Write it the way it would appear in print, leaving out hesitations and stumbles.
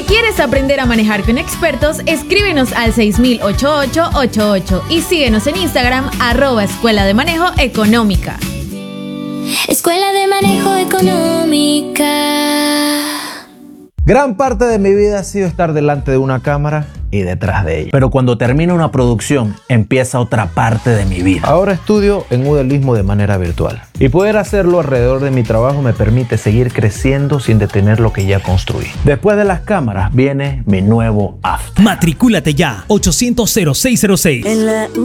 Si quieres aprender a manejar con expertos, escríbenos al 6000-8888 y síguenos en Instagram, @Escuela de Manejo Económica. Escuela de Manejo Económica. Gran parte de mi vida ha sido estar delante de una cámara y detrás de ella. Pero cuando termina una producción, empieza otra parte de mi vida. Ahora estudio en Udelismo de manera virtual. Y poder hacerlo alrededor de mi trabajo me permite seguir creciendo sin detener lo que ya construí. Después de las cámaras viene mi nuevo after. Matricúlate ya, 800-0606.